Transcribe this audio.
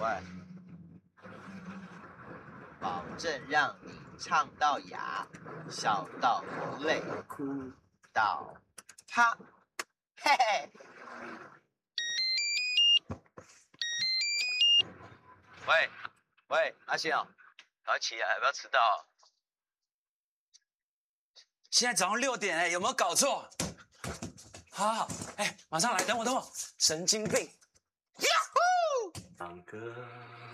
块，保证让你唱到哑，笑到流泪，哭到啪，嘿嘿。喂，阿信哦，赶快起来，不要迟到。 现在早上6点有没有搞错？好，马上来，等我，神经病！呀呼！ 唱歌